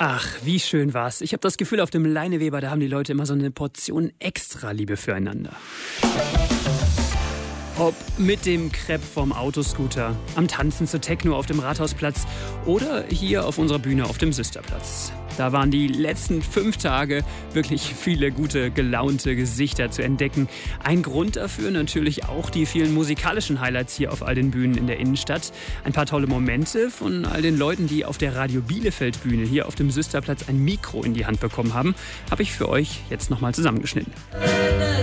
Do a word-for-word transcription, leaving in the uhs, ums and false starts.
Ach, wie schön war's. Ich habe das Gefühl, auf dem Leineweber, da haben die Leute immer so eine Portion Extra-Liebe füreinander. Ob mit dem Crepe vom Autoscooter, am Tanzen zur Techno auf dem Rathausplatz oder hier auf unserer Bühne auf dem Süsterplatz. Da waren die letzten fünf Tage wirklich viele gute, gelaunte Gesichter zu entdecken. Ein Grund dafür natürlich auch die vielen musikalischen Highlights hier auf all den Bühnen in der Innenstadt. Ein paar tolle Momente von all den Leuten, die auf der Radio Bielefeld Bühne hier auf dem Süsterplatz ein Mikro in die Hand bekommen haben, habe ich für euch jetzt nochmal zusammengeschnitten.